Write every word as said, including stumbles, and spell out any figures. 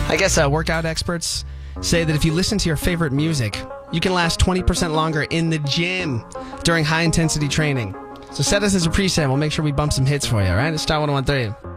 I guess uh, workout experts say that if you listen to your favorite music, you can last twenty percent longer in the gym during high-intensity training. So set us as a preset. We'll make sure we bump some hits for you, all right? It's Star one oh one three.